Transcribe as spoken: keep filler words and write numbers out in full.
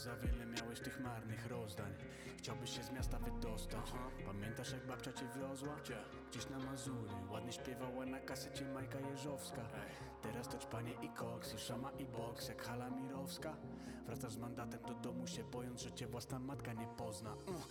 Za wiele miałeś tych marnych rozdań. Chciałbyś się z miasta wydostać. Aha. Pamiętasz jak babcia cię wiozła? Gdzie? Gdzieś na Mazury. Ładnie śpiewała na kasecie Majka Jeżowska. Ej. Teraz to ćpanie i koks, i szama i boks jak hala mirowska. Wracasz z mandatem do domu się bojąc, że cię własna matka nie pozna. uh.